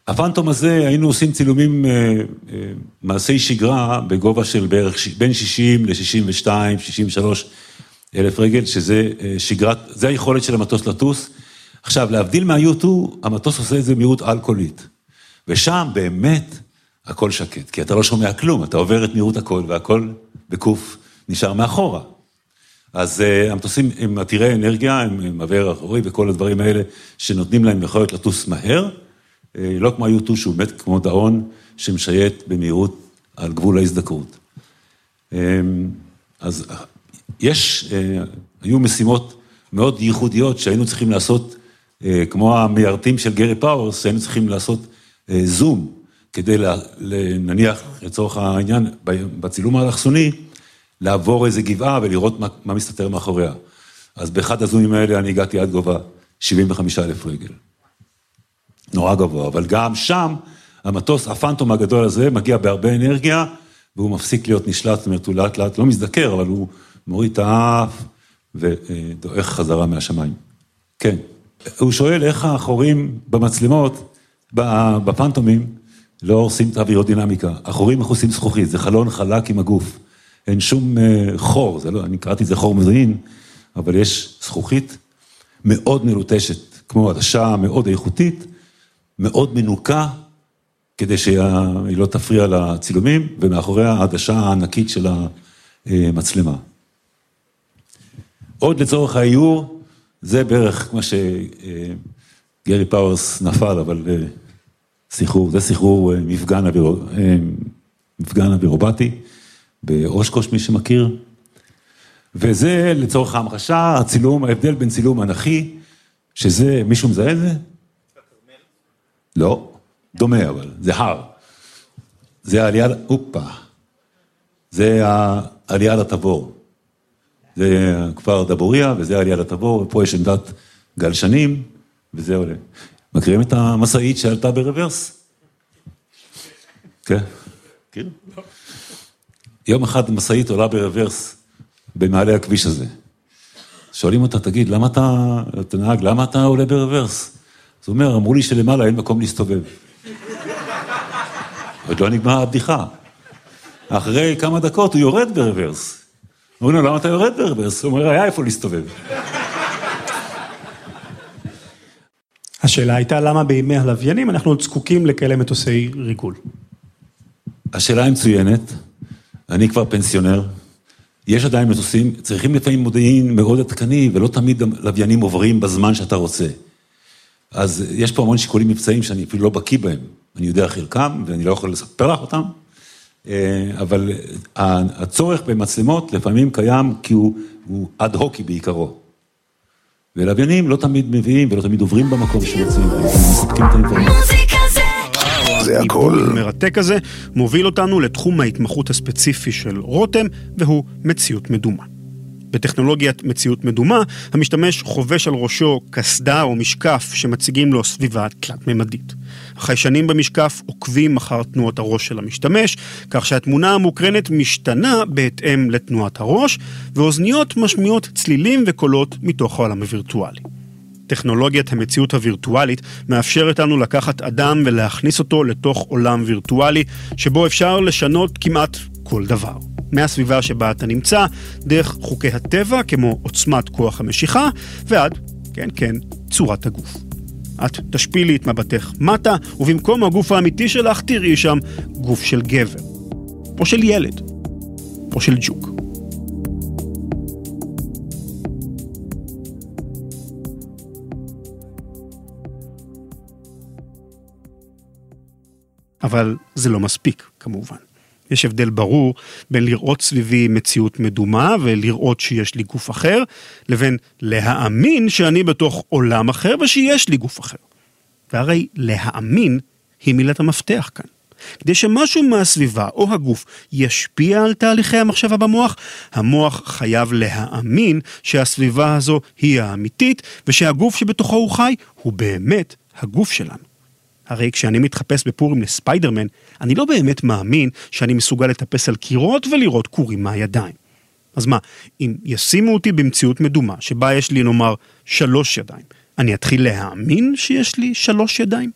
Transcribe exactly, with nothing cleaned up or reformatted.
הפנטום הזה, היינו עושים צילומים מעשי שגרה, בגובה של בערך בין שישים ל-שישים ושתיים, שישים ושלוש אלף רגל, שזה שגרת, זה היכולת של המטוס לטוס. עכשיו, להבדיל מה-יו טו, המטוס עושה את זה מהירות אלכוהולית. ושם באמת הכל שקט, כי אתה לא שומע כלום, אתה עובר את מהירות הכל, והכל בקוף נשאר מאחורה. אז uh, המטוסים הם עתירי אנרגיה, הם, הם עבר אחורי וכל הדברים האלה שנותנים להם יכולת לטוס מהר, uh, לא כמו ה-יו טו שהוא מת כמו דאון שמשייט במהירות על גבול ההזדקרות. Um, אז יש, uh, היו משימות מאוד ייחודיות שהיינו צריכים לעשות, uh, כמו המיירטים של גרי פאוורס, שהיינו צריכים לעשות uh, זום, כדי לנניח לצורך העניין בצילום האלכסוני, לעבור איזה גבעה ולראות מה, מה מסתתר מאחוריה. אז באחד הזומים האלה אני הגעתי עד גובה שבעים וחמישה אלף רגל. נורא גבוה, אבל גם שם המטוס, הפנטום הגדול הזה, מגיע בהרבה אנרגיה, והוא מפסיק להיות נשלט, זאת אומרת, הוא לאט לאט לא מזדקר, אבל הוא מוריד את האף ודועך חזרה מהשמיים. כן. הוא שואל איך החורים במצלמות, בפנטומים, לא עושים את האווירודינמיקה. החורים מכוסים זכוכית, זה חלון חלק עם הגוף. אין שום חור, זה לא, אני קראתי את זה חור מזרעין, אבל יש זכוכית מאוד מלוטשת, כמו עדשה מאוד איכותית, מאוד מנוקה, כדי שהיא לא תפריע לצילומים, ומאחוריה העדשה הענקית של המצלמה. עוד לצורך האיור, זה בערך כמו שגרי פאוורס נפל, אבל סחרור, זה סחרור מפגן אוויר, מפגן אווירובטי, באושקוש מי שמכיר, וזה לצורך ההמחשה, הצילום, ההבדל בין צילום אנכי, שזה, מישהו מזהה את זה? לא, דומה אבל, זה הר. זה העלייה, אופה, זה העלייה לתבור. זה כפר דבוריה, וזה העלייה לתבור, ופה יש עמדת גלשנים, וזה עולה. מכירים את המסעית שעלתה ברוורס? כן? כן? לא. יום אחד מסעית עולה ברוורס, במעלה הכביש הזה. שואלים אותה, תגיד, למה אתה, תנהג, למה אתה עולה ברוורס? אז הוא אומר, אמרו לי שלמעלה אין מקום להסתובב. עוד לא נגמרה הבדיחה. אחרי כמה דקות הוא יורד ברוורס. אומרים לו, למה אתה יורד ברוורס? הוא אומר, היה איפה להסתובב. השאלה הייתה, למה בימי הלוויינים אנחנו עוד זקוקים לכאלה מטוסי ריגול? השאלה היא מצוינת. אני כבר פנסיונר, יש עדיין מטוסים, צריכים לפעמים מודיעין מאוד עדכני, ולא תמיד לוויינים עוברים בזמן שאתה רוצה. אז יש פה המון שיקולים מבצעים שאני אפילו לא בקיא בהם, אני יודע חלקם, ואני לא יכול לספר לך אותם, אבל הצורך במצלמות לפעמים קיים, כי הוא, הוא אד הוקי בעיקרו. ולוויינים לא תמיד מביאים, ולא תמיד עוברים במקום שרוצים, ומספקים את האינפורמציה. זה הכל. המרתק הזה מוביל אותנו לתחום ההתמחות הספציפי של רותם, והוא מציאות מדומה. בטכנולוגיית מציאות מדומה, המשתמש חובש על ראשו כסדה או משקף שמציגים לו סביבה תלת-ממדית. החיישנים במשקף עוקבים אחר תנועות הראש של המשתמש, כך שהתמונה המוקרנת משתנה בהתאם לתנועת הראש, ואוזניות משמיעות צלילים וקולות מתוך העולם הווירטואלי. טכנולוגיית המציאות הווירטואלית מאפשרת לנו לקחת אדם ולהכניס אותו לתוך עולם וירטואלי, שבו אפשר לשנות כמעט כל דבר. מהסביבה שבה אתה נמצא, דרך חוקי הטבע, כמו עוצמת כוח המשיכה, ועד, כן כן, צורת הגוף. את תשפילי את מבטך מטה, ובמקום הגוף האמיתי שלך תראי שם גוף של גבר, או של ילד, או של ג'וק. אבל זה לא מספיק, כמובן. יש הבדל ברור בין לראות סביבי מציאות מדומה ולראות שיש לי גוף אחר, לבין להאמין שאני בתוך עולם אחר ושיש לי גוף אחר. והרי להאמין היא מילת המפתח כאן. כדי שמשהו מהסביבה או הגוף ישפיע על תהליכי המחשבה במוח, המוח חייב להאמין שהסביבה הזו היא האמיתית, ושהגוף שבתוכו הוא חי הוא באמת הגוף שלנו. הרי כשאני מתחפש בפורים לספיידרמן, אני לא באמת מאמין שאני מסוגל לטפס על קירות ולראות קורים מהידיים. אז מה, אם ישימו אותי במציאות מדומה, שבה יש לי נאמר שלוש ידיים, אני אתחיל להאמין שיש לי שלוש ידיים?